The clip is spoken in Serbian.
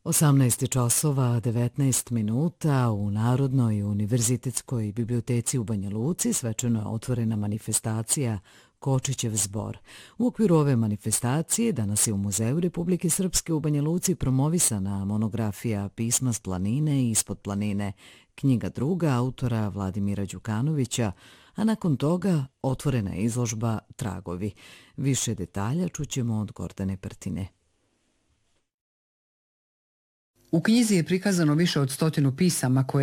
18 časova 19 minuta u Narodnoj univerzitetskoj biblioteci u Banja Luci svečano je otvorena manifestacija Kočićev zbor. U okviru ove manifestacije danas je u Muzeju Republike Srpske u Banja Luci promovisana monografija Pisma s planine i ispod planine, knjiga druga autora Vladimira Đukanovića, a nakon toga otvorena je izložba Tragovi. Više detalja čućemo od Gordane Prtine. U knjizi je prikazano više od 100 pisama koje